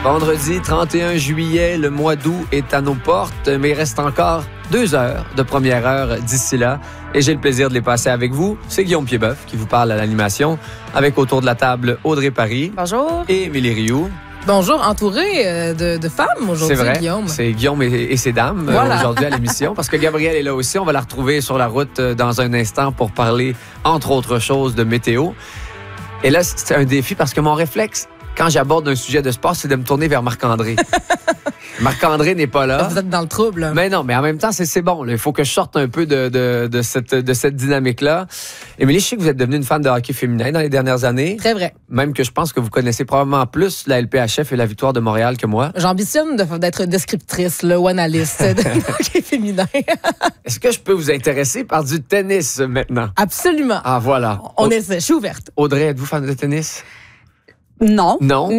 Vendredi 31 juillet, le mois d'août est à nos portes, mais il reste encore 2 heures de première heure d'ici là. Et j'ai le plaisir de les passer avec vous. C'est Guillaume Piedboeuf qui vous parle à l'animation, avec autour de la table Audrey Paris. Bonjour. Et Émilie Rioux. Bonjour, entouré de femmes aujourd'hui, C'est vrai, Guillaume. c'est Guillaume et ses dames Voilà. Aujourd'hui à l'émission, parce que Gabrielle est là aussi. On va la retrouver sur la route dans un instant pour parler, entre autres choses, de météo. Et là, c'est un défi parce que mon réflexe, quand j'aborde un sujet de sport, c'est de me tourner vers Marc-André. Marc-André n'est pas là. Vous êtes dans le trouble. Mais non, mais en même temps, c'est bon. Il faut que je sorte un peu de cette dynamique-là. Émilie, je sais que vous êtes devenue une fan de hockey féminin dans les dernières années. Très vrai. Même que je pense que vous connaissez probablement plus la LPHF et la Victoire de Montréal que moi. J'ambitionne d'être descriptrice ou analyste de hockey féminin. Est-ce que je peux vous intéresser par du tennis maintenant? Absolument. Ah, voilà. On essaie. Je suis ouverte. Audrey, êtes-vous fan de tennis? Non. Non?